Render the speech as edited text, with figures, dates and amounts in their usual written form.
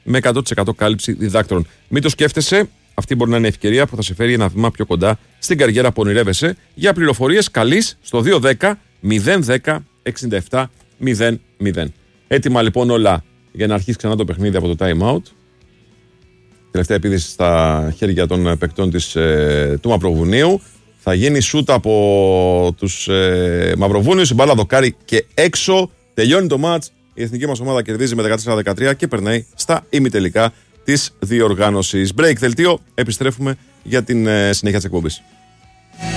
με 100% κάλυψη διδάκτρων. Μην το σκέφτεσαι, αυτή μπορεί να είναι ευκαιρία που θα σε φέρει ένα βήμα πιο κοντά στην καριέρα που ονειρεύεσαι. Για πληροφορίες καλείς στο 210 010 67 00. Έτοιμα λοιπόν όλα για να αρχίσει ξανά το παιχνίδι από το time out. Τελευταία επίδυση στα χέρια των παικτών του Μαυροβουνίου. Θα γίνει σούτ από τους Μαυροβούνιους. Η μπάλα δοκάρει και έξω. Τελειώνει το μάτς. Η εθνική μας ομάδα κερδίζει με 14-13 και περνάει στα ημιτελικά της διοργάνωσης. Break δελτίο. Επιστρέφουμε για την συνέχεια της εκπομπής.